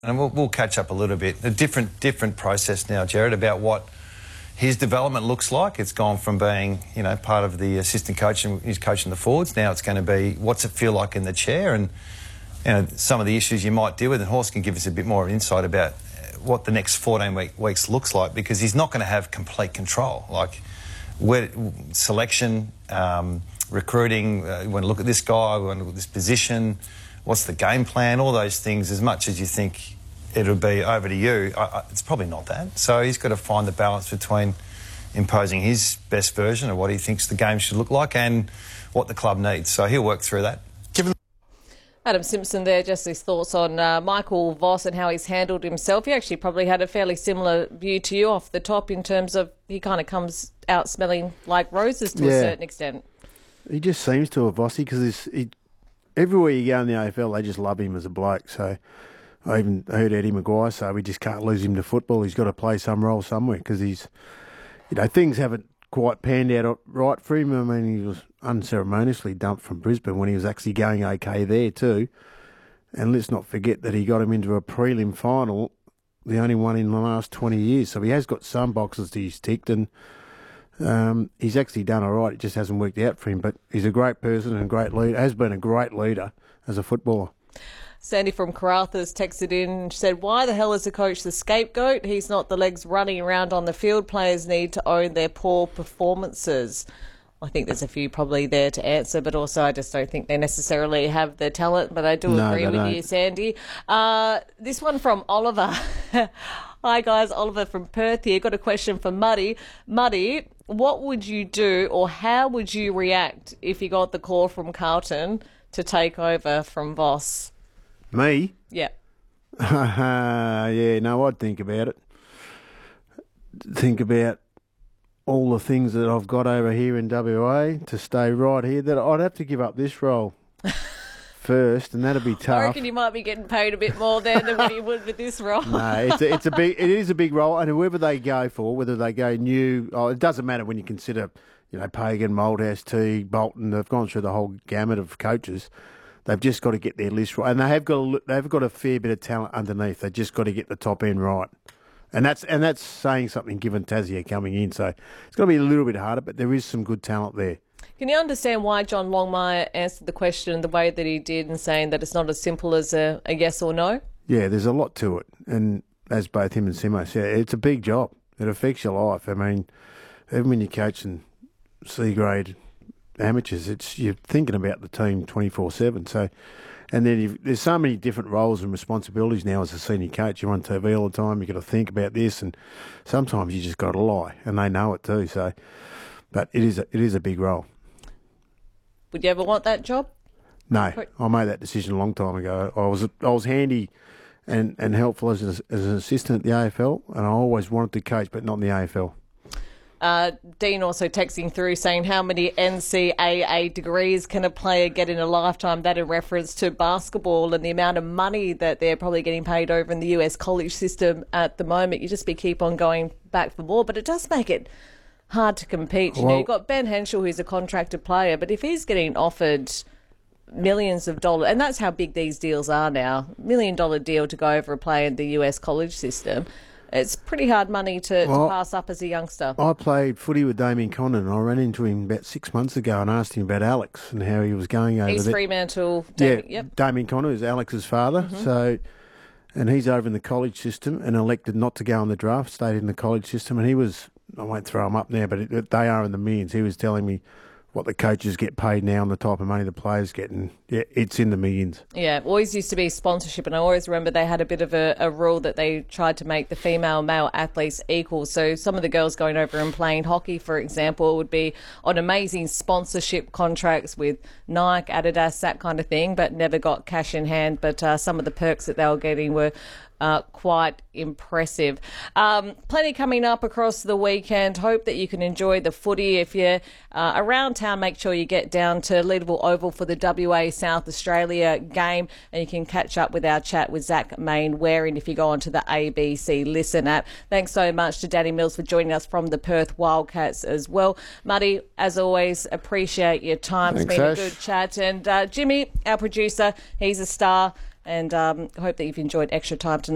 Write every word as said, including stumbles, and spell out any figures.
And we'll, we'll catch up a little bit. A different, different process now, Jared, about what his development looks like. It's gone from being, you know, part of the assistant coach and he's coaching the forwards. Now it's going to be what's it feel like in the chair, and you know some of the issues you might deal with. And Horse can give us a bit more insight about what the next fourteen week, weeks looks like, because he's not going to have complete control. Like where, selection, um, recruiting. Uh, we want to look at this guy. We want to look at this position. What's the game plan? All those things. As much as you think it'll be over to you, I, I, it's probably not that. So he's got to find the balance between imposing his best version of what he thinks the game should look like and what the club needs. So he'll work through that. Given Adam Simpson there, just his thoughts on uh, Michael Voss and how he's handled himself. He actually probably had a fairly similar view to you off the top in terms of he kind of comes out smelling like roses to yeah. a certain extent. He just seems to have Vossy because he, everywhere you go in the A F L, they just love him as a bloke. So I even heard Eddie Maguire say we just can't lose him to football. He's got to play some role somewhere because he's, you know, things haven't quite panned out right for him. I mean, he was unceremoniously dumped from Brisbane when he was actually going okay there too. And let's not forget that he got him into a prelim final, the only one in the last twenty years. So he has got some boxes he's ticked, and um, he's actually done all right. It just hasn't worked out for him. But he's a great person and a great leader, has been a great leader as a footballer. Sandy from Karratha's texted in and said, why the hell is the coach the scapegoat? He's not the legs running around on the field. Players need to own their poor performances. I think there's a few probably there to answer, but also I just don't think they necessarily have the talent. But I do no, agree with don't. you, Sandy. Uh, this one from Oliver. Hi, guys. Oliver from Perth here. Got a question for Muddy. Muddy, what would you do or how would you react if you got the call from Carlton to take over from Voss? Me? Yeah. yeah, no, I'd think about it. Think about all the things that I've got over here in W A to stay right here. That I'd have to give up this role first, and that'd be tough. I reckon you might be getting paid a bit more there than what you would with this role. No, it's a, it's a big, it is a big role, and whoever they go for, whether they go new, oh, it doesn't matter when you consider, you know, Pagan, Moldhouse, Teague, Bolton. They've gone through the whole gamut of coaches. They've just got to get their list right, and they have got a, they've got a fair bit of talent underneath. They've just got to get the top end right, and that's and that's saying something given Tassie coming in. So it's got to be a little bit harder, but there is some good talent there. Can you understand why John Longmire answered the question the way that he did, and saying that it's not as simple as a, a yes or no? Yeah, there's a lot to it, and as both him and Simo said, it's a big job. It affects your life. I mean, even when you're coaching C grade amateurs, it's you're thinking about the team twenty-four seven. So, and then you've, there's so many different roles and responsibilities now as a senior coach. You're on T V all the time. You've got to think about this, and sometimes you just got to lie, and they know it too. So, but it is a, it is a big role. Would you ever want that job? No, I made that decision a long time ago. I was I was handy and, and helpful as, a, as an assistant at the A F L, and I always wanted to coach, but not in the A F L. Uh, Dean also texting through saying how many N C A A degrees can a player get in a lifetime? That in reference to basketball and the amount of money that they're probably getting paid over in the U S college system at the moment. You just be keep on going back for more, but it does make it hard to compete. You well, know, you've got Ben Henschel, who's a contracted player, but if he's getting offered millions of dollars, and that's how big these deals are now, million dollar deal to go over a player in the U S college system, it's pretty hard money to, well, to pass up as a youngster. I played footy with Damien Condon, and I ran into him about six months ago and asked him about Alex and how he was going over there. He's Fremantle. Damien, yeah, yep. Damien Condon is Alex's father. Mm-hmm. So, and he's over in the college system and elected not to go on the draft, stayed in the college system, and he was, I won't throw him up now, but it, they are in the millions. He was telling me what the coaches get paid now and the type of money the players get, and yeah, it's in the millions. Yeah, it always used to be sponsorship, and I always remember they had a bit of a, a rule that they tried to make the female-male athletes equal. So some of the girls going over and playing hockey, for example, would be on amazing sponsorship contracts with Nike, Adidas, that kind of thing, but never got cash in hand. But uh, some of the perks that they were getting were Uh, quite impressive. Um, plenty coming up across the weekend. Hope that you can enjoy the footy. If you're uh, around town, make sure you get down to Leederville Oval for the W A South Australia game, and you can catch up with our chat with Zach Main-Waring if you go onto the A B C Listen app. Thanks so much to Danny Mills for joining us from the Perth Wildcats as well. Muddy, as always, appreciate your time. Thanks, it's been Ash. a good chat. And uh, Jimmy, our producer, he's a star, and um, I hope that you've enjoyed extra time tonight.